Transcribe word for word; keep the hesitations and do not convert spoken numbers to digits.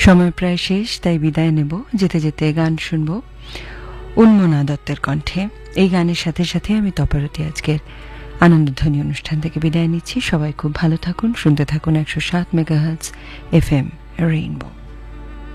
সময় প্রায় শেষ, তাই বিদায় নেব। যেতে যেতে গান শুনব উন্মনা দত্তের কণ্ঠে। এই গানের সাথে সাথে আমি তপারতি আজকের আনন্দধ্বনি অনুষ্ঠান থেকে বিদায় নিচ্ছি। সবাই খুব ভালো থাকুন, শুনতে থাকুন একশো সাত মেগাহার্টজ এফ এম রেইনবো।